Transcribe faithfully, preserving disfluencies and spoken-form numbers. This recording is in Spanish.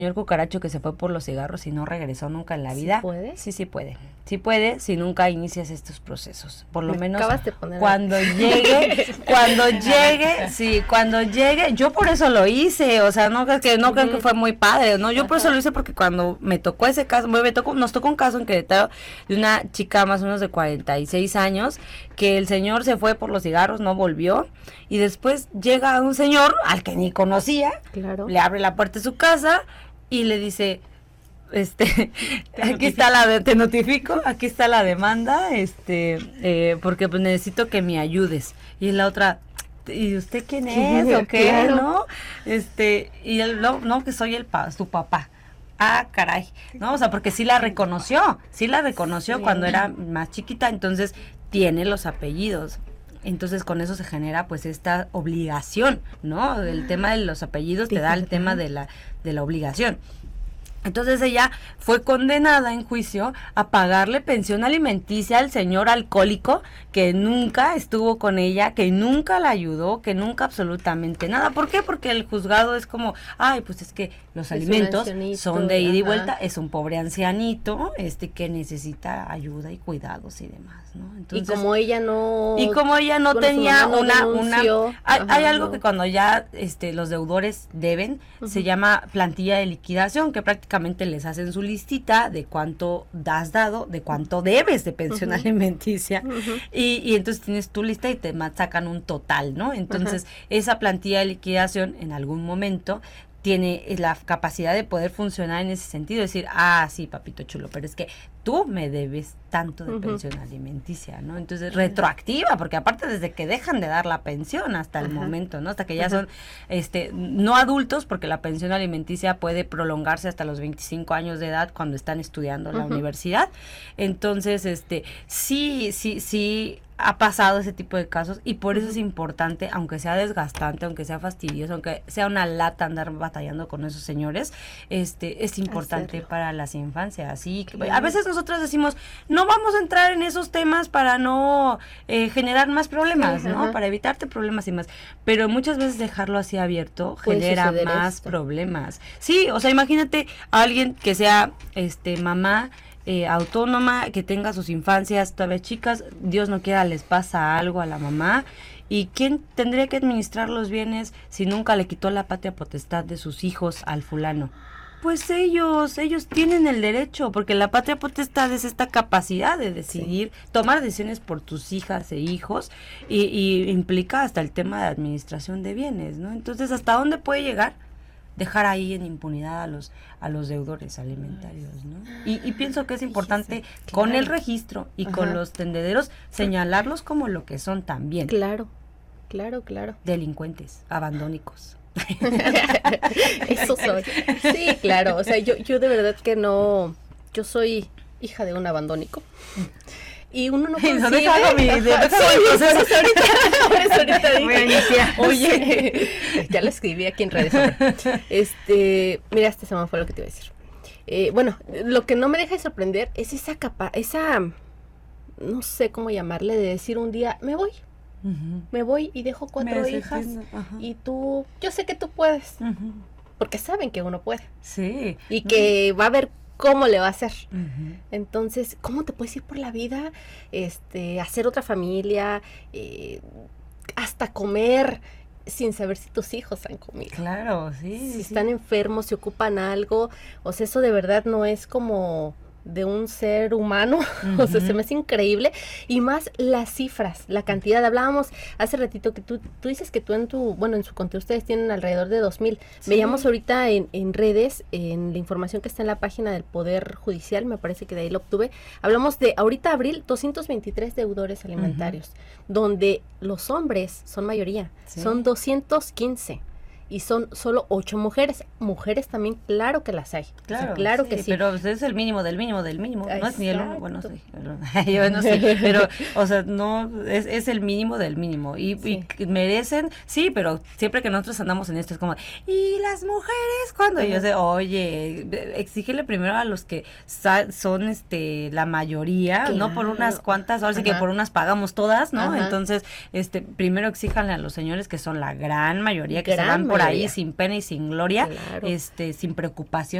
señor cucaracho que se fue por los cigarros y no regresó nunca en la vida. ¿Sí puede? Sí, sí puede. Sí puede si nunca inicias estos procesos. Por lo Me menos acabas de poner cuando llegue, cuando llegue, sí, cuando llegue, yo por eso lo hice, o sea, no creo que no uh-huh. creo que fue muy padre, no, yo Ajá. por eso lo hice porque cuando me tocó ese caso, me tocó, nos tocó un caso en Querétaro de una chica más o menos de cuarenta y seis años, que el señor se fue por los cigarros, no volvió, y después llega un señor al que ni conocía, claro. le abre la puerta de su casa y le dice, este, aquí está la, te notifico, aquí está la demanda, este, eh, porque pues necesito que me ayudes. Y la otra, ¿y usted quién es o qué? Claro. ¿No? Este, y él, no, no, que soy el pa, su papá. Ah, caray, ¿no? O sea, porque sí la reconoció, sí la reconoció sí. cuando era más chiquita, entonces tiene los apellidos. Entonces con eso se genera pues esta obligación, ¿no? El tema de los apellidos te da el tema de la de la obligación. Entonces ella fue condenada en juicio a pagarle pensión alimenticia al señor alcohólico que nunca estuvo con ella, que nunca la ayudó, que nunca absolutamente nada. ¿Por qué? Porque el juzgado es como, ay, pues es que los es alimentos son de ida y vuelta, es un pobre ancianito este que necesita ayuda y cuidados y demás, ¿no? Entonces, y como ella no y como ella no bueno, tenía no una denunció, una hay, ajá, hay algo no. que cuando ya este los deudores deben uh-huh. se llama plantilla de liquidación, que prácticamente les hacen su listita de cuánto has dado, de cuánto debes de pensión uh-huh. alimenticia uh-huh. y, y entonces tienes tu lista y te sacan un total, ¿no? Entonces uh-huh. esa plantilla de liquidación en algún momento tiene la capacidad de poder funcionar en ese sentido, decir, ah, sí, papito chulo, pero es que tú me debes tanto de uh-huh. pensión alimenticia, ¿no? Entonces, retroactiva, porque aparte desde que dejan de dar la pensión hasta el uh-huh. momento, ¿no? Hasta que ya uh-huh. son, este, no adultos, porque la pensión alimenticia puede prolongarse hasta los veinticinco años de edad cuando están estudiando en uh-huh. la universidad. Entonces, este, sí, sí, sí, ha pasado ese tipo de casos y por eso es importante, aunque sea desgastante, aunque sea fastidioso, aunque sea una lata andar batallando con esos señores, este es importante Hacerlo. Para las infancias. Así claro. A veces nosotros decimos, no vamos a entrar en esos temas para no eh, generar más problemas, sí, ¿no? Ajá. Para evitarte problemas y más. Pero muchas veces dejarlo así abierto genera más esto. Problemas. Sí, o sea, imagínate a alguien que sea este mamá Eh, autónoma, que tenga sus infancias todavía chicas, Dios no quiera les pasa algo a la mamá, y ¿quién tendría que administrar los bienes si nunca le quitó la patria potestad de sus hijos al fulano? Pues ellos, ellos tienen el derecho, porque la patria potestad es esta capacidad de decidir, sí. tomar decisiones por tus hijas e hijos, y, y implica hasta el tema de administración de bienes, ¿no? Entonces, ¿hasta dónde puede llegar? Dejar ahí en impunidad a los a los deudores alimentarios, ¿no? Y, y pienso que es importante claro. con el registro y Ajá. con los tendederos señalarlos como lo que son también. Claro, claro, claro. Delincuentes, abandónicos. Eso soy. Sí, claro, o sea, yo, yo de verdad que no, yo soy hija de un abandónico. Y uno no concibe. No dejo mi, de, dejo sí, mi proceso. Por eso ahorita, por eso ahorita dije, voy a iniciar. Oye, ya lo escribí aquí en redes. Este, mira, este se me fue lo que te iba a decir. Eh, bueno, lo que no me deja de sorprender es esa capa, esa, no sé cómo llamarle, de decir un día, me voy. Uh-huh. Me voy y dejo cuatro hijas. Uh-huh. Y tú, yo sé que tú puedes. Uh-huh. Porque saben que uno puede. Sí. Y que uh-huh. va a haber cómo le va a hacer. Uh-huh. Entonces, ¿cómo te puedes ir por la vida? Este, hacer otra familia, eh, hasta comer sin saber si tus hijos han comido. Claro, sí. Si sí. están enfermos, si ocupan algo. O sea, eso de verdad no es como de un ser humano, uh-huh. o sea, se me hace increíble, y más las cifras, la cantidad. Hablábamos hace ratito que tú, tú dices que tú en tu, bueno, en su conteo ustedes tienen alrededor de dos mil, sí. Veíamos ahorita en, en redes, en la información que está en la página del Poder Judicial, me parece que de ahí lo obtuve, hablamos de, ahorita abril, doscientos veintitrés deudores alimentarios, uh-huh. donde los hombres son mayoría, sí. son doscientos quince, y son solo ocho mujeres. Mujeres también, claro que las hay. Claro, o sea, claro sí, que sí. Pero es el mínimo del mínimo del mínimo. Exacto. No es ni el uno, bueno, sí. Pero, yo no sé, pero, o sea, no, es, es el mínimo del mínimo. Y, sí. y merecen, sí, pero siempre que nosotros andamos en esto es como, ¿y las mujeres cuándo? Uh-huh. Y yo sé, oye, exígele primero a los que sa- son este la mayoría, claro. no por unas cuantas, ahora sí que por unas pagamos todas, ¿no? Ajá. Entonces, este, primero exíjanle a los señores que son la gran mayoría, que gran se van por por ahí sin pena y sin gloria, claro. este, sin preocupación